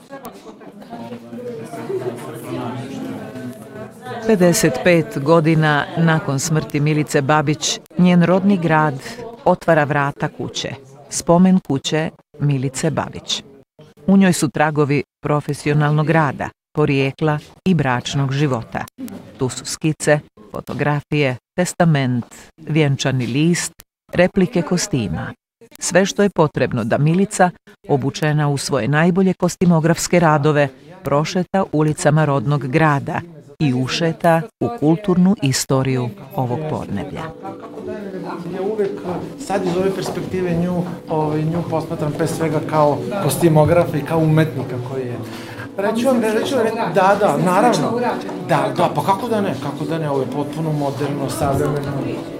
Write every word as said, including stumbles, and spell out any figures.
pedeset pet godina nakon smrti Milice Babić, njen rodni grad otvara vrata kuće, spomen kuće Milice Babić. U njoj su tragovi profesionalnog rada, porijekla i bračnog života. Tu su skice, fotografije, testament, vjenčani list, replike kostima. Sve što je potrebno da Milica, obučena u svoje najbolje kostimografske radove, prošeta ulicama rodnog grada i ušeta u kulturnu istoriju ovog podneblja. Ja uvek sad iz ove perspektive nju, ovaj, nju posmatram pre svega kao kostimografa i kao umetnika koji je. Reću vam, reću vam, da, da, naravno. Da, da, pa kako da ne, kako da ne, ovo je potpuno moderno, savremeno.